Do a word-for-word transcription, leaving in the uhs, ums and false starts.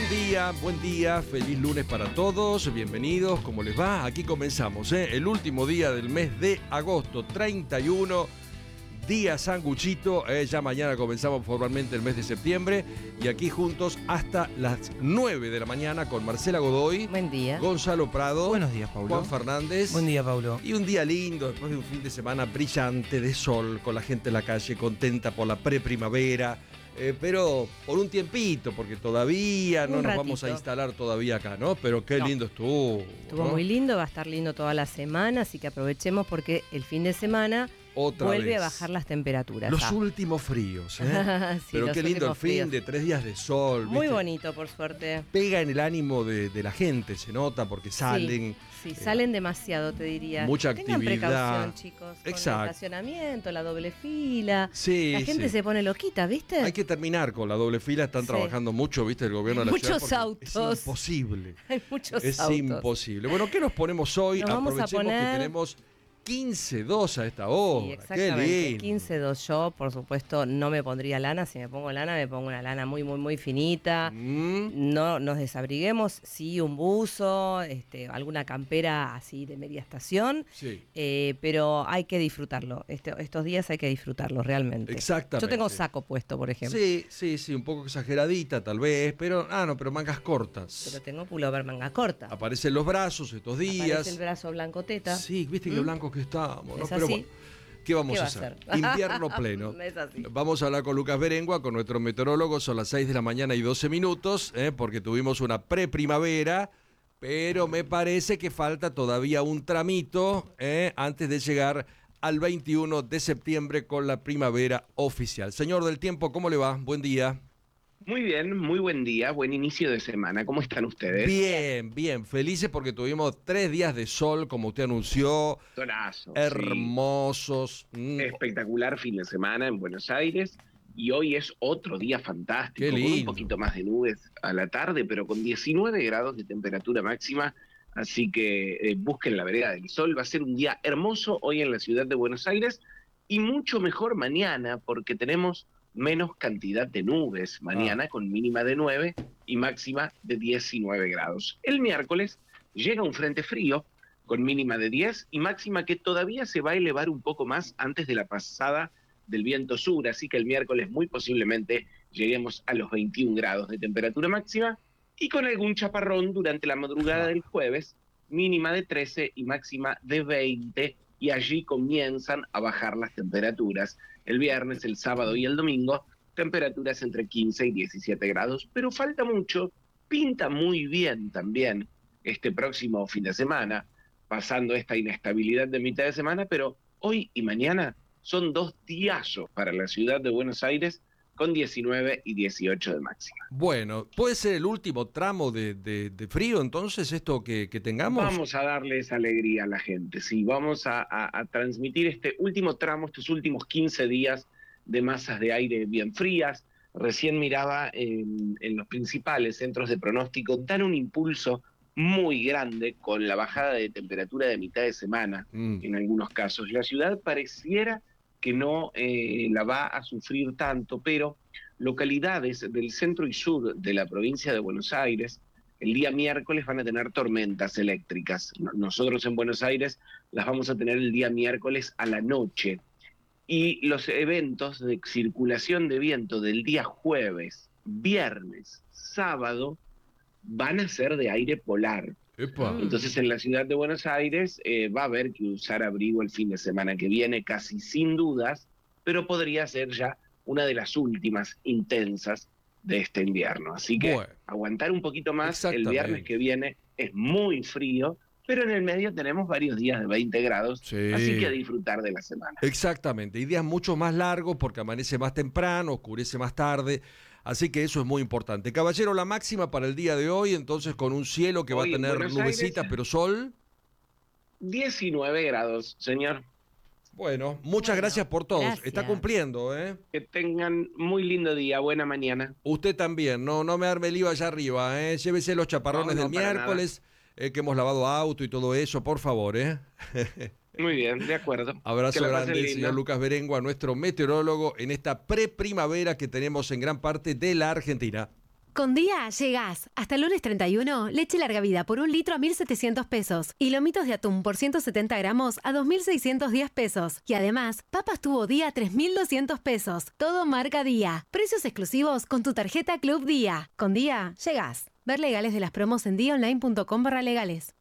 día, buen día, feliz lunes para todos, bienvenidos, ¿cómo les va? Aquí comenzamos, ¿eh? El último día del mes de agosto, treinta y uno, día sanguchito, eh, ya mañana comenzamos formalmente el mes de septiembre y aquí juntos hasta las nueve de la mañana con Marcela Godoy. Buen día. Gonzalo Prado. Buenos días, Paulo. Juan Fernández. Buen día, Paulo. Y un día lindo, después de un fin de semana brillante de sol, con la gente en la calle contenta por la preprimavera. Eh, pero por un tiempito, porque todavía no Un nos ratito. vamos a instalar todavía acá, ¿no? Pero qué No. lindo estuvo. Estuvo ¿no? muy lindo, va a estar lindo toda la semana, así que aprovechemos porque el fin de semana Otra vuelve vez. a bajar las temperaturas. Los Ah. últimos fríos, ¿eh? Sí, Pero los qué lindo el últimos fin fríos. de tres días de sol. Muy ¿viste? bonito, por suerte. Pega en el ánimo de, de la gente, se nota, porque salen. Sí, eh, salen demasiado, te diría. mucha Tengan actividad. precaución, chicos. Con Exacto. el estacionamiento, la doble fila. Sí, La gente sí. se pone loquita, ¿viste? Hay que terminar con la doble fila, están Sí. trabajando mucho, ¿viste? El gobierno de la Muchos ciudad. porque autos. Es imposible. Hay muchos Es autos. imposible. Bueno, ¿qué nos ponemos hoy? Nos vamos a Aprovechemos poner- que tenemos quince dos a esta hora. Sí, Qué exactamente. lindo. quince dos. Yo, por supuesto, no me pondría lana. Si me pongo lana, me pongo una lana muy, muy, muy finita. Mm, No nos desabriguemos, sí, un buzo, este, alguna campera así de media estación, sí. eh, pero hay que disfrutarlo. Este, estos días hay que disfrutarlos realmente. Exactamente. Yo tengo saco puesto, por ejemplo. Sí, sí, sí, un poco exageradita tal vez, pero ah, no, pero mangas cortas. Pero tengo pullover manga corta. Aparecen los brazos estos días. Aparece el brazo blanco teta. Sí, viste qué ¿Mm? blancos que estamos, ¿no? Es Pero así. bueno, ¿qué vamos ¿Qué a va a hacer? ser? Invierno pleno. Es así. Vamos a hablar con Lucas Berengua, con nuestro meteorólogo. Son las seis de la mañana y doce minutos, ¿eh? Porque tuvimos una preprimavera, pero me parece que falta todavía un tramito, ¿eh? Antes de llegar al veintiuno de septiembre con la primavera oficial. Señor del tiempo, ¿cómo le va? Buen día. Muy bien, muy buen día, buen inicio de semana. ¿Cómo están ustedes? Bien, bien, felices porque tuvimos tres días de sol, como usted anunció, Solazo, hermosos. sí. Mm, Espectacular fin de semana en Buenos Aires. Y hoy es otro día fantástico, Qué con un lindo. poquito más de nubes a la tarde, pero con diecinueve grados de temperatura máxima. Así que eh, busquen la vereda del sol. Va a ser un día hermoso hoy en la ciudad de Buenos Aires y mucho mejor mañana porque tenemos menos cantidad de nubes mañana, Ah. con mínima de nueve y máxima de diecinueve grados. El miércoles llega un frente frío con mínima de diez y máxima que todavía se va a elevar un poco más antes de la pasada del viento sur, así que el miércoles muy posiblemente lleguemos a los veintiún grados de temperatura máxima y con algún chaparrón durante la madrugada del jueves, mínima de trece y máxima de veinte, y allí comienzan a bajar las temperaturas. El viernes, el sábado y el domingo, temperaturas entre quince y diecisiete grados, pero falta mucho, pinta muy bien también este próximo fin de semana, pasando esta inestabilidad de mitad de semana, pero hoy y mañana son dos díazos para la ciudad de Buenos Aires, con diecinueve y dieciocho de máxima. Bueno, ¿puede ser el último tramo de, de- de frío entonces esto que, que tengamos? Vamos a darles alegría a la gente, sí, vamos a, a- a transmitir este último tramo, estos últimos quince días de masas de aire bien frías. Recién miraba en, en los principales centros de pronóstico, dan un impulso muy grande con la bajada de temperatura de mitad de semana Mm, en algunos casos. La ciudad pareciera que no eh, la va a sufrir tanto, pero localidades del centro y sur de la provincia de Buenos Aires, el día miércoles van a tener tormentas eléctricas. No- Nosotros en Buenos Aires las vamos a tener el día miércoles a la noche. Y los eventos de circulación de viento del día jueves, viernes, sábado, van a ser de aire polar. epa. Mm. Entonces en la ciudad de Buenos Aires eh, va a haber que usar abrigo el fin de semana que viene, casi sin dudas, pero podría ser ya una de las últimas intensas de este invierno. Así que Bueno. aguantar un poquito más, el Exactamente. viernes que viene es muy frío, pero en el medio tenemos varios días de veinte grados, Sí. así que a disfrutar de la semana. Exactamente, y días mucho más largos porque amanece más temprano, oscurece más tarde, así que eso es muy importante. Caballero, la máxima para el día de hoy, entonces con un cielo que va Hoy a en tener Buenos nubecita, Aires. pero sol. diecinueve grados, señor. Bueno, muchas Bueno, gracias por todo. gracias. Está cumpliendo, ¿eh? Que tengan muy lindo día, buena mañana. Usted también, no, no me arme el IVA allá arriba, ¿eh? Llévese los chaparrones No, no, del para miércoles, eh, que hemos lavado auto y todo eso, por favor, ¿eh? Muy bien, de acuerdo. Abrazo Que la pasen grande, lindo. señor Lucas Berengua, nuestro meteorólogo en esta preprimavera que tenemos en gran parte de la Argentina. Con Día llegás. Hasta el lunes treinta y uno, leche larga vida por un litro a mil setecientos pesos. Y lomitos de atún por ciento setenta gramos a dos mil seiscientos diez pesos. Y además, papas tubo Día a tres mil doscientos pesos. Todo marca Día. Precios exclusivos con tu tarjeta Club Día. Con Día llegás. Ver legales de las promos en día online punto com barra legales.